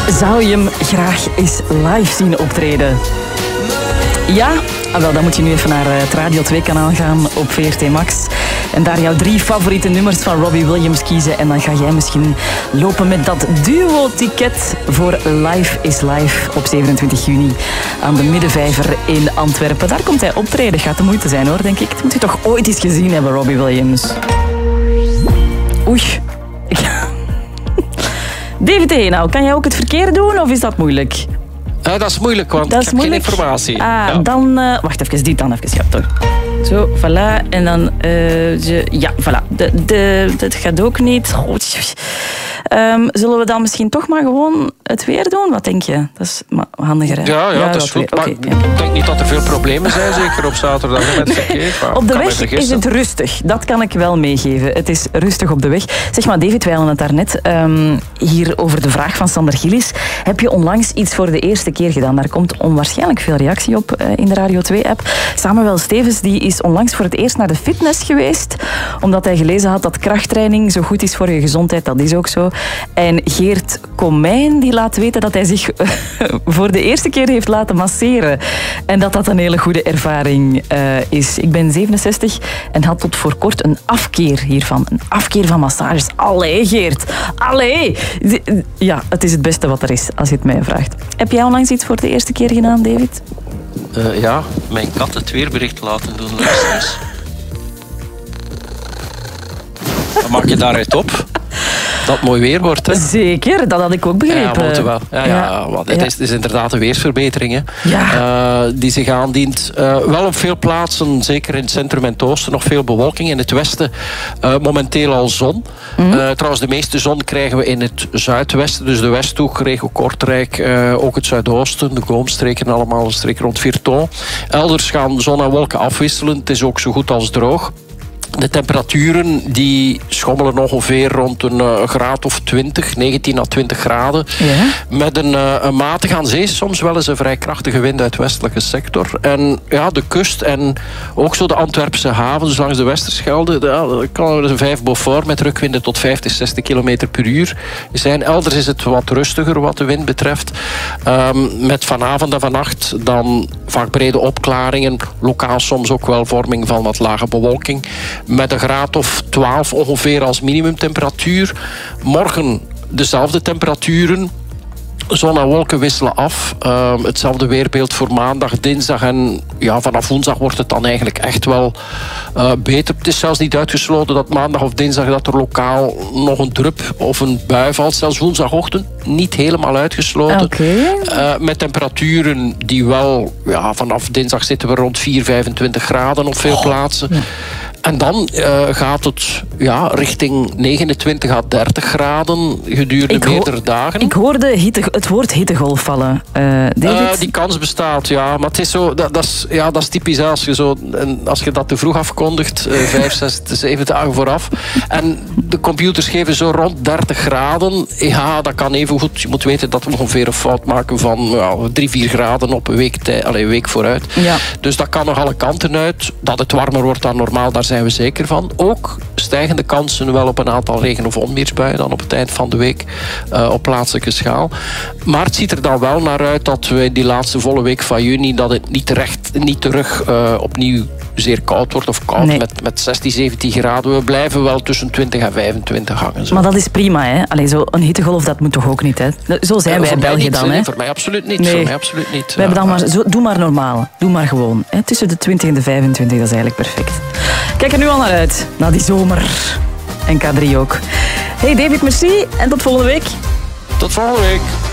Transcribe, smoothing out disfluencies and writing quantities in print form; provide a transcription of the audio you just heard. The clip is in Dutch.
Zou je hem graag eens live zien optreden? Ja? Wel, dan moet je nu even naar het Radio 2-kanaal gaan op VRT Max. En daar jouw 3 favoriete nummers van Robbie Williams kiezen. En dan ga jij misschien lopen met dat duo-ticket voor Live is Live op 27 juni aan de Middenvijver in Antwerpen. Daar komt hij optreden. Gaat de moeite zijn hoor, denk ik. Dat moet je toch ooit eens gezien hebben, Robbie Williams. Oei. David Henau, kan jij ook het verkeer doen of is dat moeilijk? Dat is moeilijk, want ik heb geen informatie. Dan... wacht even, dit dan even. Ja, toch. Zo, voilà. En dan... ja, voilà. Dat gaat ook niet. Zullen we dan misschien toch maar gewoon het weer doen? Wat denk je? Dat is handiger, hè? Ja, dat is goed. Okay, ik denk niet dat er veel problemen zijn, zeker op zaterdag met verkeer. Op de weg is het rustig. Dat kan ik wel meegeven. Het is rustig op de weg. Zeg maar, David, wij hadden het daarnet hier over de vraag van Sander Gillis. Heb je onlangs iets voor de eerste keer gedaan? Daar komt onwaarschijnlijk veel reactie op in de Radio 2-app. Samuel Stevens die is onlangs voor het eerst naar de fitness geweest, omdat hij gelezen had dat krachttraining zo goed is voor je gezondheid. Dat is ook zo. En Geert Komijn die laat weten dat hij zich voor de eerste keer heeft laten masseren. En dat een hele goede ervaring is. Ik ben 67 en had tot voor kort een afkeer hiervan. Een afkeer van massages. Allee, Geert. Allee. Ja, het is het beste wat er is, als je het mij vraagt. Heb jij onlangs iets voor de eerste keer gedaan, David? Ja, mijn kat het weerbericht laten doen, luisteraars. Wat maak je daaruit op? Dat het mooi weer wordt, hè? Zeker, dat had ik ook begrepen. Ja, wel. Het is inderdaad een weersverbetering, hè, die zich aandient. Wel op veel plaatsen, zeker in het centrum en het oosten, nog veel bewolking. In het westen momenteel al zon. Trouwens, de meeste zon krijgen we in het zuidwesten, dus de Westhoek, regio Kortrijk, ook het zuidoosten, de Goomstreken, allemaal een streek rond Virton. Elders gaan zon en wolken afwisselen. Het is ook zo goed als droog. De temperaturen die schommelen ongeveer rond een graad of 20, 19 à 20 graden. Ja. Met een matige aan zee, soms wel eens een vrij krachtige wind uit de westelijke sector. En ja, de kust en ook zo de Antwerpse havens langs de Westerschelde, daar kan er een 5 Beaufort met rukwinden tot 50, 60 km per uur zijn. Elders is het wat rustiger wat de wind betreft. Met vanavond en vannacht dan vaak brede opklaringen, lokaal soms ook wel vorming van wat lage bewolking. Met een graad of 12 ongeveer als minimumtemperatuur. Morgen dezelfde temperaturen. Zon en wolken wisselen af. Hetzelfde weerbeeld voor maandag, dinsdag en ja, vanaf woensdag wordt het dan eigenlijk echt wel beter. Het is zelfs niet uitgesloten dat maandag of dinsdag dat er lokaal nog een drup of een bui valt. Zelfs woensdagochtend niet helemaal uitgesloten. Okay. Met temperaturen die wel, ja, vanaf dinsdag zitten we rond 4, 25 graden op veel plaatsen. Ja. En dan gaat het richting 29 à 30 graden gedurende meerdere dagen. Ik hoorde het woord hittegolf vallen. Die kans bestaat, ja. Maar het is zo, dat is typisch als je dat te vroeg afkondigt, 5, 6, 7 dagen vooraf. En de computers geven zo rond 30 graden. Ja, dat kan even goed. Je moet weten dat we ongeveer een fout maken van 3, 4 graden op een week vooruit. Ja. Dus dat kan nog alle kanten uit. Dat het warmer wordt dan normaal, daar zijn we zeker van. Ook stijgende kansen wel op een aantal regen- of onweersbuien dan op het eind van de week op plaatselijke schaal. Maar het ziet er dan wel naar uit dat we in die laatste volle week van juni dat het niet terug opnieuw zeer koud wordt of koud met 16, 17 graden. We blijven wel tussen 20 en 25 hangen. Zo. Maar dat is prima, hè? Allee, zo een hittegolf, dat moet toch ook niet, hè? Zo zijn wij in België dan, hè? Voor mij absoluut niet. Nee. Voor mij absoluut niet. We hebben dan maar doe maar normaal. Doe maar gewoon. Hè? Tussen de 20 en de 25, dat is eigenlijk perfect. Kijk er nu al naar uit. Na die zomer. En K3 ook. Hey David, merci. En tot volgende week. Tot volgende week.